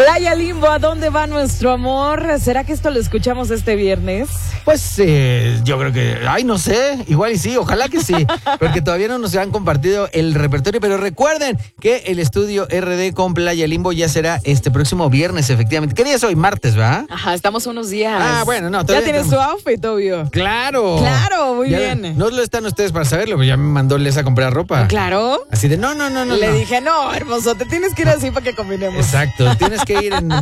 Playa Limbo, ¿a dónde va nuestro amor? ¿Será que esto lo escuchamos este viernes? Pues yo creo que, no sé, igual y sí, ojalá que sí, porque todavía no nos han compartido el repertorio, pero recuerden que el estudio RD con Playa Limbo ya será este próximo viernes, efectivamente. ¿Qué día es hoy? Martes, ¿va? Ajá, estamos unos días. Bueno, no. Ya tienes su outfit, obvio. Claro. Claro, muy bien. No lo están ustedes para saberlo, pero ya me mandó Les a comprar ropa. Claro. Así de, no. Le dije, no, hermoso, te tienes que ir así para que combinemos. Exacto, tienes que ir en